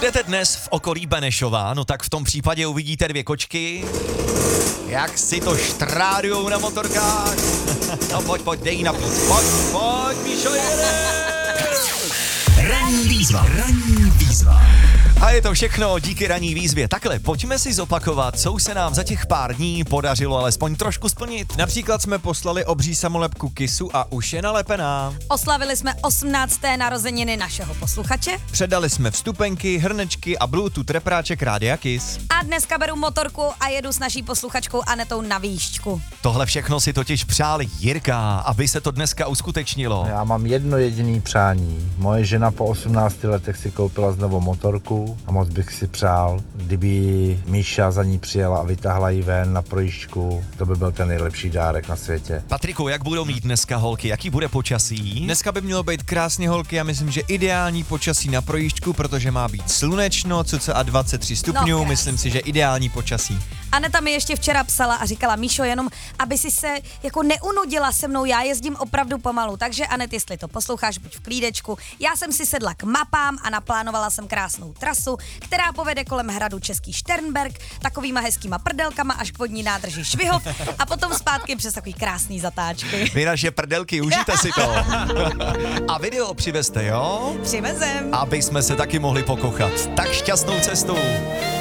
Budete dnes v okolí Benešova, no tak v tom případě uvidíte dvě kočky, jak si to štráďujou na motorkách. No pojď, dej jí napít. Pojď, Míšo, jede! Ranní výzva. A je to všechno díky ranní výzvě. Takhle, pojďme si zopakovat, co se nám za těch pár dní podařilo alespoň trošku splnit. Například jsme poslali obří samolepku Kisu a už je nalepená. Oslavili jsme 18. narozeniny našeho posluchače. Předali jsme vstupenky, hrnečky a Bluetooth repráček Rádia Kiss. A dneska beru motorku a jedu s naší posluchačkou Anetou na výšku. Tohle všechno si totiž přál Jirka, aby se to dneska uskutečnilo. Já mám jedno jediné přání. Moje žena po 18 letech si koupila znovu motorku a moc bych si přál, kdyby Míša za ní přijela a vytáhla ji ven na projížďku. To by byl ten nejlepší dárek na světě. Patriku, jak budou mít dneska holky, jaký bude počasí? Dneska by mělo být krásně holky, já myslím, že ideální počasí na projížďku, protože má být slunečno, cca 23 stupňů, No, myslím si, že ideální počasí. Aneta mi ještě včera psala a říkala, Míšo, jenom aby si se jako neunudila se mnou, já jezdím opravdu pomalu, takže Anet, jestli to posloucháš, buď v klídečku. Já jsem si sedla k mapám a naplánovala jsem krásnou trasu, která povede kolem hradu Český Šternberk, takovýma hezkýma prdelkama až k vodní nádrži Švihov a potom zpátky přes takový krásný zatáčky. Vy naše prdelky, užijte si to. A video přivezte, jo? Přivezem. Aby jsme se taky mohli pokochat. Tak šťastnou cestu.